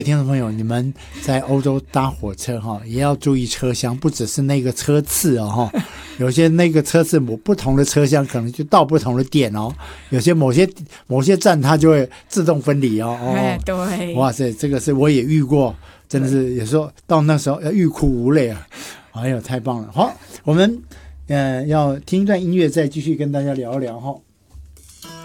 听众朋友，你们在欧洲搭火车也要注意车厢，不只是那个车次有些那个车次不同的车厢可能就到不同的点有些某些站它就会自动分离对， 哇塞，这个是我也遇过，真的是有时候到那时候要欲哭无泪啊！哎呦，太棒了！好，我们要听一段音乐，再继续跟大家聊一聊